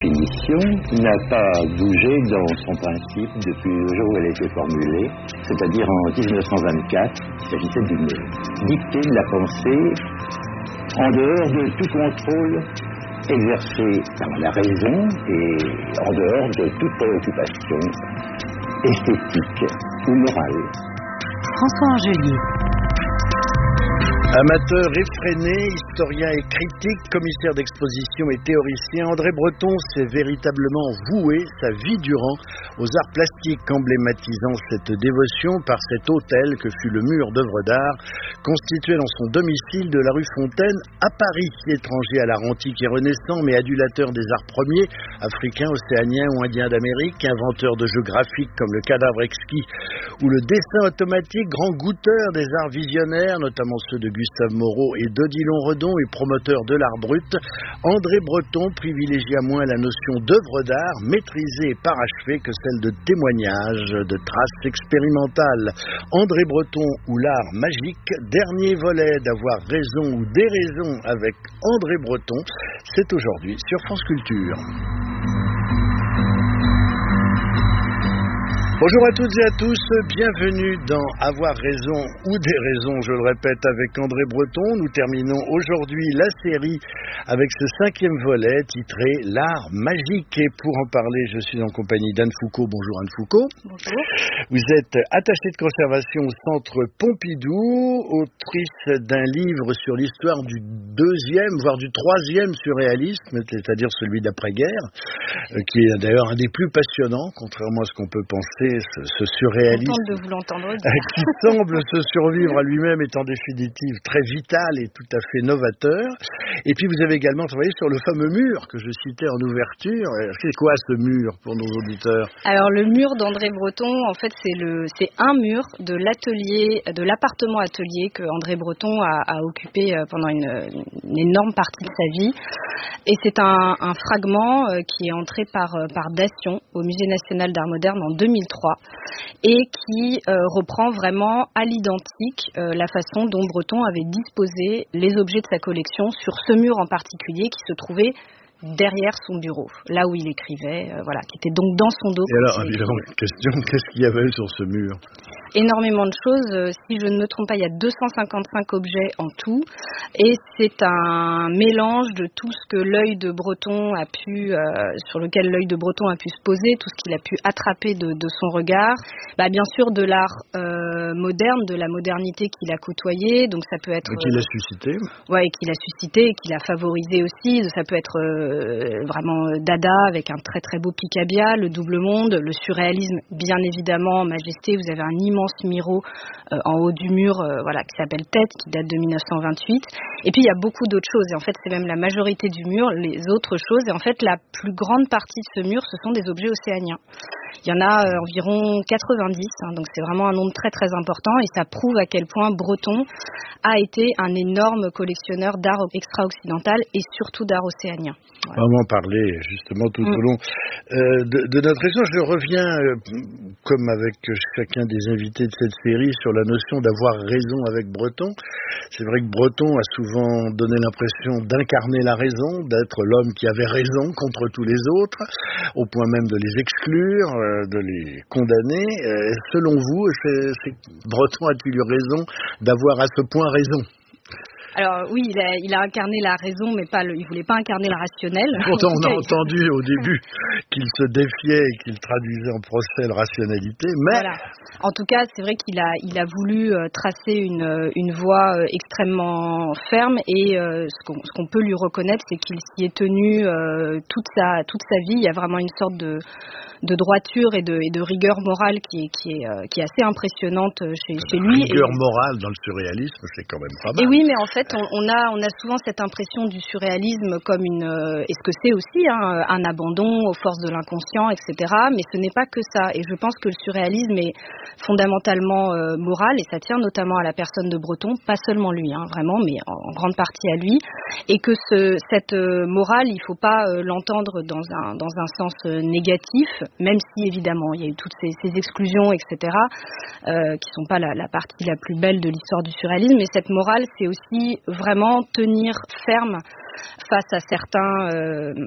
définition n'a pas bougé dans son principe depuis le jour où elle a été formulée, c'est-à-dire en 1924, il s'agissait d'une dictée de la pensée en dehors de tout contrôle exercé par la raison et en dehors de toute préoccupation esthétique ou morale. François Angelier. Amateur effréné, historien et critique, commissaire d'exposition et théoricien, André Breton s'est véritablement voué sa vie durant aux arts plastiques, emblématisant cette dévotion par cet autel que fut le mur d'œuvres d'art, constitué dans son domicile de la rue Fontaine à Paris. Étranger à l'art antique et renaissant, mais adulateur des arts premiers, africains, océaniens ou indiens d'Amérique, inventeur de jeux graphiques comme le cadavre exquis ou le dessin automatique, grand goûteur des arts visionnaires, notamment ceux de Gustave Moreau et d'Odilon Redon, et promoteur de l'art brut, André Breton privilégia moins la notion d'œuvre d'art, maîtrisée et parachevée, que celle de témoignage, de traces expérimentales. André Breton ou l'art magique, dernier volet d'Avoir raison ou déraison avec André Breton, c'est aujourd'hui sur France Culture. Bonjour à toutes et à tous, bienvenue dans Avoir raison ou des raisons, je le répète, avec André Breton. Nous terminons aujourd'hui la série avec ce 5e volet titré L'art magique. Et pour en parler, je suis en compagnie d'Anne Foucault. Bonjour Anne Foucault. Bonjour. Vous êtes attachée de conservation au Centre Pompidou, autrice d'un livre sur l'histoire du 2e, voire du 3e surréalisme, c'est-à-dire celui d'après-guerre, qui est d'ailleurs un des plus passionnants, contrairement à ce qu'on peut penser. Ce surréalisme de vous l'entendre dire. Qui semble se survivre à lui-même est en définitive très vital et tout à fait novateur. Et puis vous avez également travaillé sur le fameux mur que je citais en ouverture. C'est quoi ce mur pour nos auditeurs? Alors le mur d'André Breton, en fait c'est un mur de l'atelier, de l'appartement atelier que André Breton a occupé pendant une énorme partie de sa vie. Et c'est un fragment qui est entré par Dassion au Musée national d'art moderne en 2003 et qui reprend vraiment à l'identique la façon dont Breton avait disposé les objets de sa collection sur ce mur en particulier qui se trouvait derrière son bureau, là où il écrivait, qui était donc dans son dos. Et alors, évidemment, question, qu'est-ce qu'il y avait sur ce mur? Énormément de choses. Si je ne me trompe pas, il y a 255 objets en tout. Et c'est un mélange de tout ce que l'œil de Breton a pu, sur lequel l'œil de Breton a pu se poser, tout ce qu'il a pu attraper de son regard. Bien sûr, de l'art moderne, de la modernité qu'il a côtoyé. Donc ça peut être... qu'il a suscité. Ouais, qu'il a suscité et qu'il a favorisé aussi. Ça peut être vraiment Dada avec un très très beau Picabia, le double monde, le surréalisme, bien évidemment, Majesté. Vous avez un immense Miro en haut du mur qui s'appelle Tête, qui date de 1928. Et puis il y a beaucoup d'autres choses, et en fait c'est même la majorité du mur, les autres choses, et en fait la plus grande partie de ce mur, ce sont des objets océaniens. Il y en a environ 90, donc c'est vraiment un nombre très très important, et ça prouve à quel point Breton a été un énorme collectionneur d'art extra-occidental et surtout d'art océanien. Voilà. On va en parler justement tout au long de notre échange. Je reviens, comme avec chacun des invités de cette série, sur la notion d'avoir raison avec Breton. C'est vrai que Breton a souvent donné l'impression d'incarner la raison, d'être l'homme qui avait raison contre tous les autres, au point même de les exclure, de les condamner. Selon vous, Breton a-t-il eu raison d'avoir à ce point raison? Alors oui, il a incarné la raison, mais il voulait pas incarner le rationnel. Pourtant, on a entendu au début qu'il se défiait et qu'il traduisait en procès la rationalité, mais... Voilà. En tout cas, c'est vrai qu'il a voulu tracer une voie extrêmement ferme, et ce qu'on peut lui reconnaître, c'est qu'il s'y est tenu toute sa vie. Il y a vraiment une sorte de droiture et de rigueur morale qui est assez impressionnante chez lui. Rigueur morale dans le surréalisme, c'est quand même pas mal. Et oui, mais en fait, on a souvent cette impression du surréalisme comme et ce que c'est aussi, un abandon aux forces de l'inconscient, etc. Mais ce n'est pas que ça. Et je pense que le surréalisme est fondamentalement moral, et ça tient notamment à la personne de Breton, pas seulement lui, vraiment, mais en grande partie à lui. Et que cette morale, il ne faut pas l'entendre dans un sens négatif, même si évidemment il y a eu toutes ces exclusions, etc., qui sont pas la partie la plus belle de l'histoire du surréalisme. Mais cette morale, c'est aussi vraiment tenir ferme face à certains